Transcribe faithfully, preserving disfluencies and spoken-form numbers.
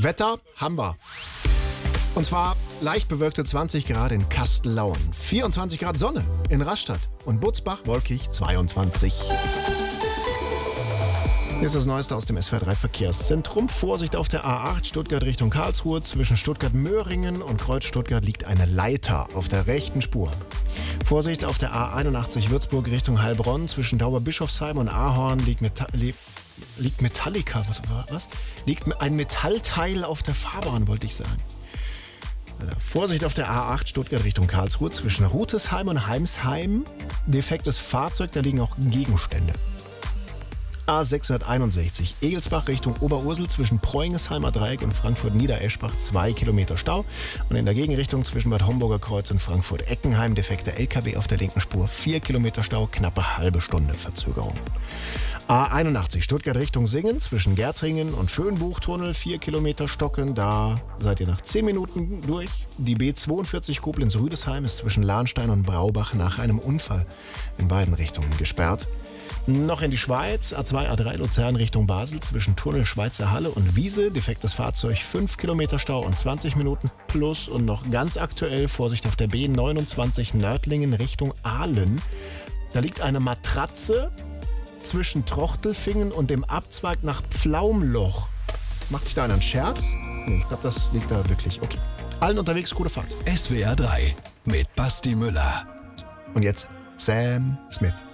Wetter haben wir. Und zwar leicht bewölkte zwanzig Grad in Kastellaun, vierundzwanzig Grad Sonne in Rastatt und Butzbach wolkig zweiundzwanzig. Hier ist das Neueste aus dem S W R drei Verkehrszentrum. Vorsicht auf der A acht Stuttgart Richtung Karlsruhe. Zwischen Stuttgart-Möhringen und Kreuz Stuttgart liegt eine Leiter auf der rechten Spur. Vorsicht auf der A einundachtzig Würzburg Richtung Heilbronn. Zwischen Tauberbischofsheim und Ahorn liegt, Meta li liegt Metallica. Was, was? Liegt ein Metallteil auf der Fahrbahn, wollte ich sagen. Also, Vorsicht auf der A acht Stuttgart Richtung Karlsruhe. Zwischen Rutesheim und Heimsheim. Defektes Fahrzeug, da liegen auch Gegenstände. A sechshunderteinundsechzig Egelsbach Richtung Oberursel zwischen Preuingesheimer Dreieck und Frankfurt-Niedereschbach zwei Kilometer Stau. Und in der Gegenrichtung zwischen Bad Homburger Kreuz und Frankfurt-Eckenheim defekter L K W auf der linken Spur, vier Kilometer Stau, knappe halbe Stunde Verzögerung. A einundachtzig Stuttgart Richtung Singen zwischen Gärtringen und Schönbuchtunnel, vier Kilometer Stocken, da seid ihr nach zehn Minuten durch. Die B zweiundvierzig Koblenz-Rüdesheim ist zwischen Lahnstein und Braubach nach einem Unfall in beiden Richtungen gesperrt. Noch in die Schweiz, A zwei A drei Luzern Richtung Basel zwischen Tunnel Schweizer Halle und Wiese, defektes Fahrzeug, fünf Kilometer Stau und zwanzig Minuten plus. Und noch ganz aktuell, Vorsicht auf der B neunundzwanzig Nördlingen Richtung Aalen. Da liegt eine Matratze zwischen Trochtelfingen und dem Abzweig nach Pflaumloch. Macht sich da einer einen Scherz? Nee, ich glaube, das liegt da wirklich. Okay. Allen unterwegs, gute Fahrt. S W R drei mit Basti Müller. Und jetzt Sam Smith.